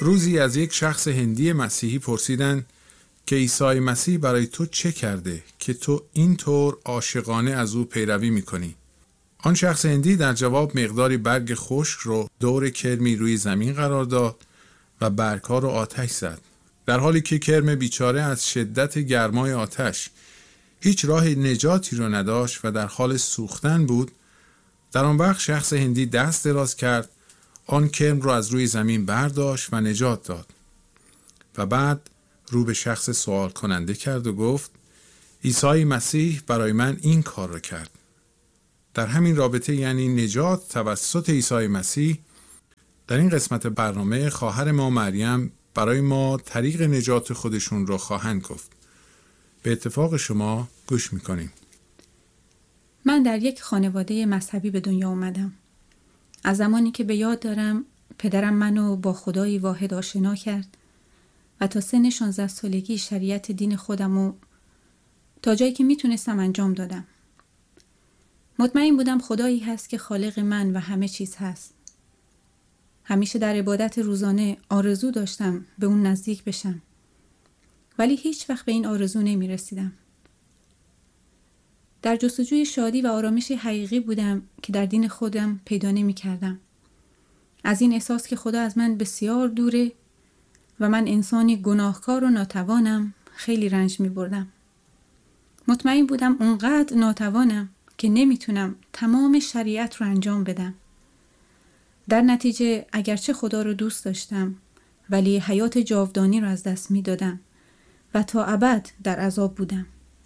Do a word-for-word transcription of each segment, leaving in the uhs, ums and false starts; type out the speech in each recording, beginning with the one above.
روزی از یک شخص هندی مسیحی پرسیدند که عیسی مسیح برای تو چه کرده که تو اینطور عاشقانه از او پیروی میکنی؟ آن شخص هندی در جواب مقداری برگ خشک رو دور کرمی روی زمین قرار داد و برگ‌ها رو آتش زد. در حالی که کرم بیچاره از شدت گرمای آتش هیچ راه نجاتی رو نداشت و در حال سوختن بود، در آن وقت شخص هندی دست دراز کرد، آن کرم رو از روی زمین برداشت و نجات داد و بعد رو به شخص سوال کننده کرد و گفت عیسی مسیح برای من این کار رو کرد. در همین رابطه، یعنی نجات توسط عیسی مسیح، در این قسمت برنامه خواهر ما مریم برای ما طریق نجات خودشون رو خواهند گفت. به اتفاق شما گوش میکنیم. من در یک خانواده مذهبی به دنیا اومدم. از زمانی که به یاد دارم پدرم منو با خدای واحد آشنا کرد و تا سن شانزده سالگی شریعت دین خودمو تا جایی که میتونستم انجام دادم. مطمئن بودم خدایی هست که خالق من و همه چیز هست. همیشه در عبادت روزانه آرزو داشتم به اون نزدیک بشم، ولی هیچ وقت به این آرزو نمی رسیدم. در جستجوی شادی و آرامش حقیقی بودم که در دین خودم پیدا نمی کردم. از این احساس که خدا از من بسیار دوره و من انسانی گناهکار و ناتوانم خیلی رنج می بردم. مطمئن بودم اونقدر ناتوانم که نمیتونم تمام شریعت رو انجام بدم. در نتیجه اگرچه خدا رو دوست داشتم، ولی حیات جاودانی رو از دست می دادم و تا ابد در عذاب بودم.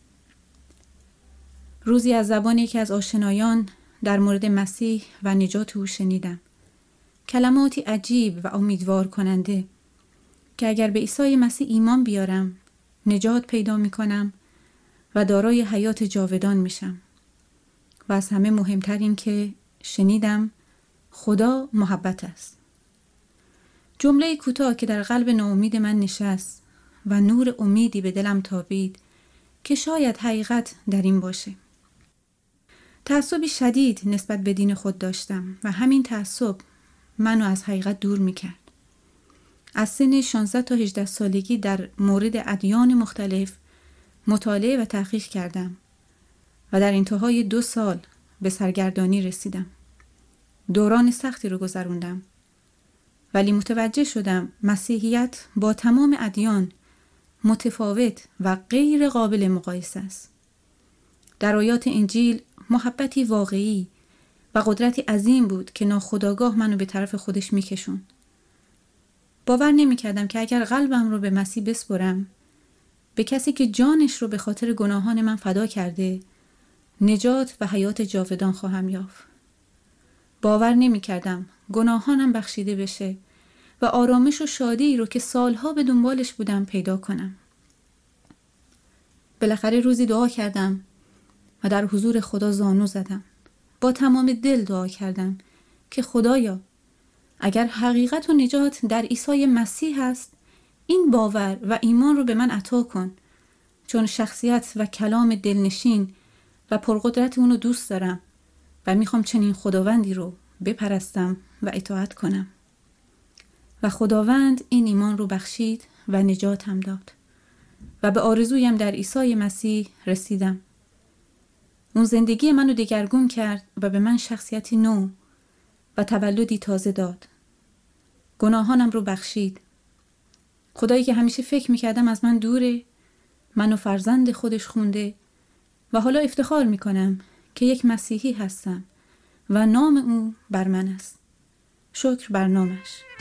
روزی از زبان یکی از آشنایان در مورد مسیح و نجات او شنیدم. کلماتی عجیب و امیدوار کننده که اگر به عیسی مسیح ایمان بیارم نجات پیدا می کنم و دارای حیات جاودان میشم. و از همه مهمتر این که شنیدم خدا محبت است. جمله کوتاه که در قلب ناامید من نشست و نور امیدی به دلم تابید که شاید حقیقت در این باشه. تعصبی شدید نسبت به دین خود داشتم و همین تعصب منو از حقیقت دور میکرد. از سن شانزده تا هجده سالگی در مورد ادیان مختلف مطالعه و تحقیق کردم و در انتهای دو سال به سرگردانی رسیدم. دوران سختی رو گذروندم، ولی متوجه شدم مسیحیت با تمام ادیان متفاوت و غیر قابل مقایسه است. در آیات انجیل محبتی واقعی و قدرتی عظیم بود که ناخودآگاه منو به طرف خودش میکشون. باور نمیکردم که اگر قلبم رو به مسیح بسپرم، به کسی که جانش رو به خاطر گناهان من فدا کرده، نجات و حیات جاودان خواهم یافت. باور نمی کردم گناهانم بخشیده بشه و آرامش و شادی رو که سالها به دنبالش بودم پیدا کنم. بالاخره روزی دعا کردم و در حضور خدا زانو زدم. با تمام دل دعا کردم که خدایا، اگر حقیقت و نجات در عیسی مسیح هست، این باور و ایمان رو به من عطا کن، چون شخصیت و کلام دلنشین و پرقدرت اونو دوست دارم و میخوام چنین خداوندی رو بپرستم و اطاعت کنم. و خداوند این ایمان رو بخشید و نجاتم داد و به آرزویم در عیسی مسیح رسیدم. اون زندگی منو دگرگون کرد و به من شخصیتی نو و تولدی تازه داد. گناهانم رو بخشید. خدایی که همیشه فکر میکردم از من دوره، منو فرزند خودش خونده و حالا افتخار میکنم که یک مسیحی هستم و نام او بر من است. شکر بر نامش.